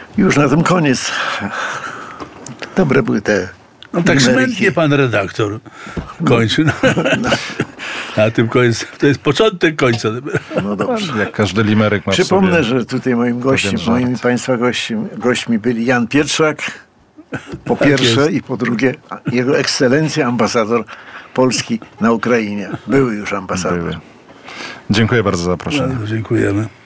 Już na tym koniec. Dobre były te No tak limeryki. smętnie pan redaktor kończy. Na tym koniec, to jest początek końca. No dobrze. Jak każdy limeryk ma w Przypomnę, sobie że tutaj moim gościem, pewien żart. moimi państwa gośćmi byli Jan Pietrzak, po pierwsze, jest. i po drugie jego ekscelencja ambasador Polski na Ukrainie. Były już ambasador. Dziękuję bardzo za zaproszenie. Dziękujemy.